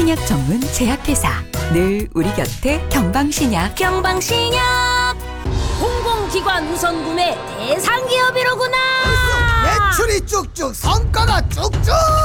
청약 전문 제약회사 늘 우리 곁에 경방신약. 경방신약 공공기관 우선구매 대상기업이로구나. 매출이 쭉쭉 성과가 쭉쭉.